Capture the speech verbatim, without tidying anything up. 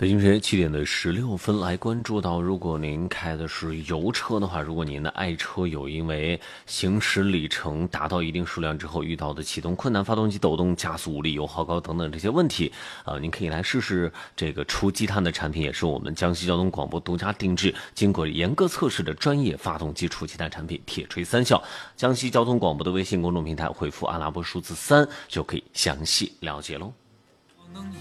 北京时间七点的十六分，来关注到，如果您开的是油车的话，如果您的爱车有因为行驶里程达到一定数量之后遇到的启动困难、发动机抖动、加速无力、油耗高等等这些问题，呃，您可以来试试这个除积碳的产品，也是我们江西交通广播独家定制、经过严格测试的专业发动机除积碳产品，铁锤三效。江西交通广播的微信公众平台回复阿拉伯数字三就可以详细了解喽。